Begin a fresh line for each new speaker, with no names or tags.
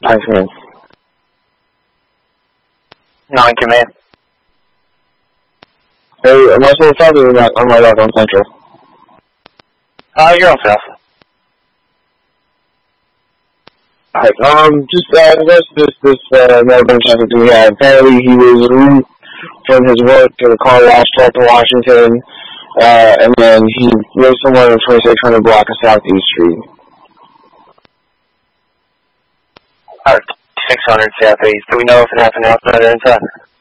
Hi, Smith.
No, in command.
Hey, am I supposed to talk to you about on my left on Central?
You're on South.
Alright, just, regards to this Melbourne traffic we had, apparently he was removed from his work to the car wash truck in Washington, and then he lives somewhere in the 2600 block of Southeast Street.
Alright, 600 Southeast. Do we know if it happened outside or inside?